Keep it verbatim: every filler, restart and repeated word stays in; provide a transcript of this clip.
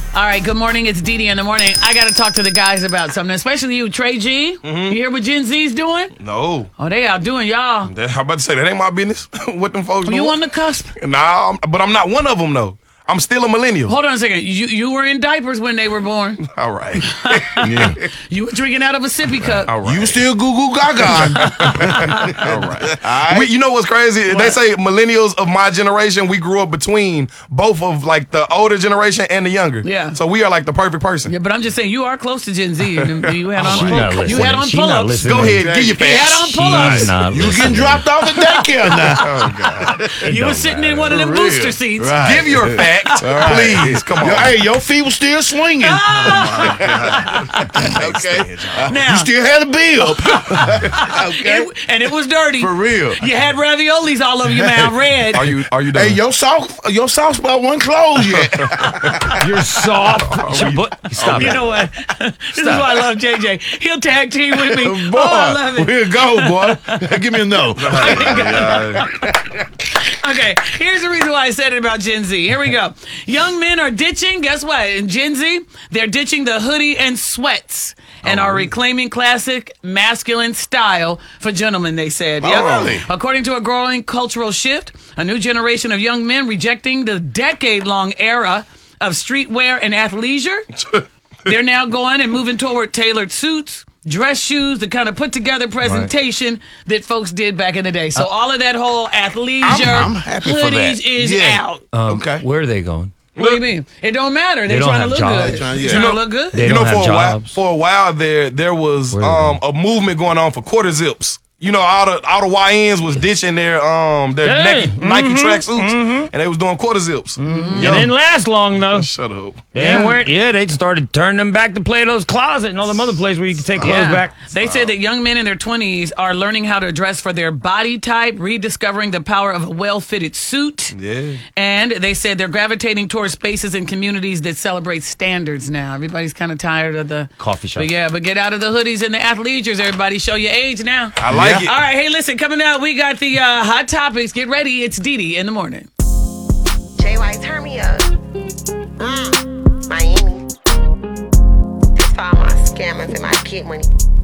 All right, good morning. It's Dee Dee in the morning. I got to talk to the guys about something, especially you, Trey G. Mm-hmm. You hear what Gen Z's doing? No. Oh, they out doing y'all. That, I'm about to say, that ain't my business. What them folks Are doing. you on the cusp? Nah, I'm, but I'm not one of them, though. I'm still a millennial. Hold on a second. You you were in diapers when they were born. All right. Yeah. You were drinking out of a sippy cup. All right. You still goo goo gaga. All right. We, you know what's crazy? What? They say millennials of my generation, we grew up between both of like the older generation and the younger. Yeah. So we are like the perfect person. Yeah, but I'm just saying you are close to Gen Z. You had on She not pull, you listening. had on She not pull-ups. listening. Go ahead, give your You had facts. on pull-ups. Not You listening. getting dropped off at daycare now. Oh, God. You were sitting in one of them For real. booster seats. Right. Give your facts, please. Come on. Yo, hey, your feet were still swinging. Okay. Now, You still had a bill. Okay. it, and it was dirty. For real. You had raviolis all over your mouth, red. Are you are you done? Hey, your soft your soft spot wasn't closed yet. You're soft. Stop You it. know what? This is why I love J J. He'll tag team with me. Boy, Oh, I love it. here you go, boy. Give me a no. Okay, here's the reason why I said it about Gen Z. Here we go. Young men are ditching, guess what? In Gen Z, they're ditching the hoodie and sweats and are reclaiming classic masculine style for gentlemen, they said. Oh, Yep. really? According to a growing cultural shift, a new generation of young men rejecting the decade-long era of streetwear and athleisure. They're now going and moving toward tailored suits, dress shoes, the kind of put together presentation that folks did back in the day. So all of that whole athleisure I'm- I'm happy for hoodies that. is Yeah. out. Um, Okay. Where are they going? What do you mean? It don't matter. They're They don't trying to have look jobs. good. Trying- They're yeah. trying You to know- look good. They you don't know, have for a while, jobs. for a while there, there was Where are they um, a movement going on for quarter zips. You know, all the all the Y Ns was ditching their um their Hey. Nike, Nike track suits, and they was doing quarter zips. It didn't last long though. Shut up. They ain't wearing- yeah, they started turning them back to Plato's Closet and all them other places where you can take clothes Yeah. back. They said that young men in their twenties are learning how to dress for their body type, rediscovering the power of a well-fitted suit. Yeah. And they said they're gravitating towards spaces and communities that celebrate standards now. Everybody's kind of tired of the Coffee shop. But yeah, but get out of the hoodies and the athleisures. Everybody show your age now. I like Yeah. it. All right, hey, listen, coming up, we got the uh, hot topics. Get ready. It's Dee Dee in the morning. J Y, turn me up. Mm, Miami. That's for all my scammers and my kid money.